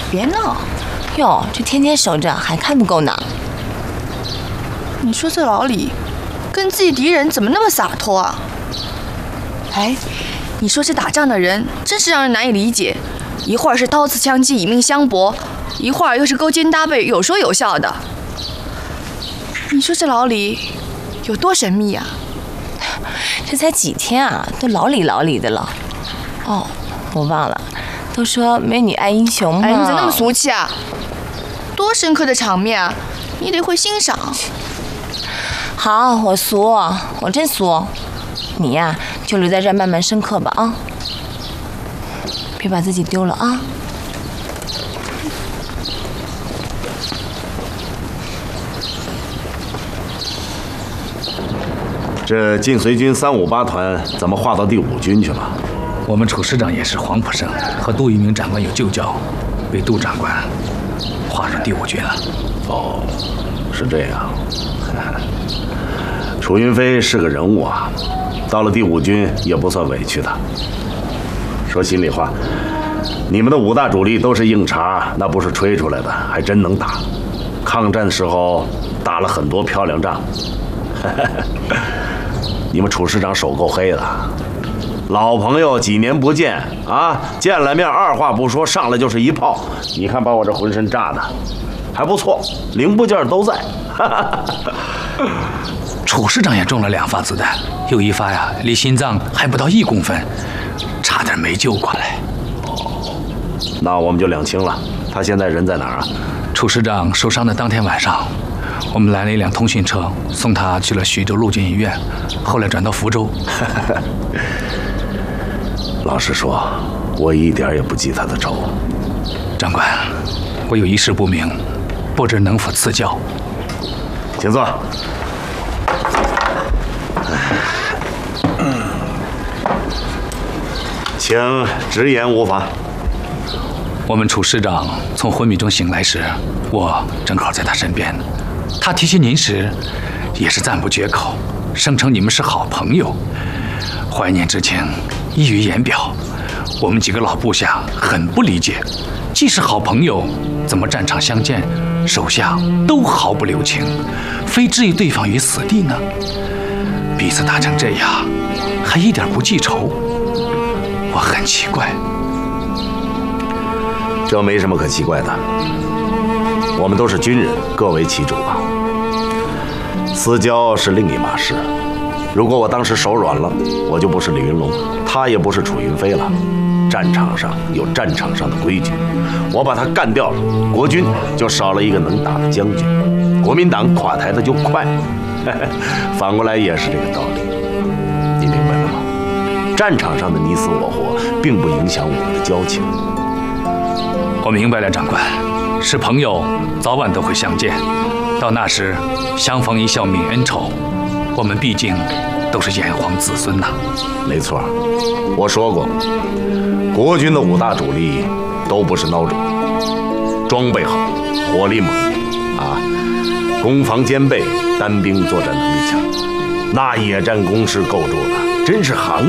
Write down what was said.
别闹！ 哟，这天天守着还看不够呢。 你说这老李，跟自己敌人怎么那么洒脱啊？哎，你说这打仗的人真是让人难以理解，一会儿是刀刺枪戟以命相搏，一会儿又是勾肩搭背有说有笑的。你说这老李有多神秘啊？ 这才几天啊，都老李的了。哦，我忘了，都说美女爱英雄嘛。 哎，你怎么那么俗气啊？多深刻的场面啊，你得会欣赏。 好，我俗，我真俗。你呀，就留在这儿慢慢深刻吧啊，别把自己丢了啊。 这晋绥军358团怎么划到第5军去了？ 我们楚师长也是黄埔生，和杜聿明长官有旧交，被杜长官划上第5军了。 哦，是这样。楚云飞是个人物啊，到了第5军也不算委屈的。说心里话，你们的5大主力都是硬茬，那不是吹出来的，还真能打。抗战时候打了很多漂亮仗。你们楚师长手够黑的，老朋友几年不见啊，见了面二话不说，上来就是一炮。你看把我这浑身炸的，还不错，零部件都在。 楚师长也中了2发子弹，有1发呀，离心脏还不到1公分，差点没救过来。 哦，那我们就两清了。他现在人在哪儿啊？ 楚师长受伤的当天晚上，我们来了一辆通讯车，送他去了徐州陆军医院，后来转到福州。 老实说，我一点也不记他的仇。 长官，我有一事不明，不知能否赐教。 请坐。请直言无妨。 我们楚师长从昏迷中醒来时，我正好在他身边。他提起您时，也是赞不绝口，声称你们是好朋友，怀念之情溢于言表。我们几个老部下很不理解，既是好朋友，怎么战场相见，手下都毫不留情，非置于对方于死地呢？彼此打成这样，还一点不记仇，我很奇怪。 这没什么可奇怪的，我们都是军人，各为其主吧。私交是另一码事。如果我当时手软了，我就不是李云龙，他也不是楚云飞了。战场上有战场上的规矩，我把他干掉了，国军就少了一个能打的将军，国民党垮台的就快。反过来也是这个道理，你明白了吗？战场上的你死我活，并不影响我们的交情。 我明白了，长官，是朋友，早晚都会相见。到那时，相逢一笑泯恩仇。我们毕竟都是炎黄子孙呐。 没错，我说过，国军的5大主力都不是孬种，装备好，火力猛啊，攻防兼备，单兵作战能力强，那野战攻势构筑的真是行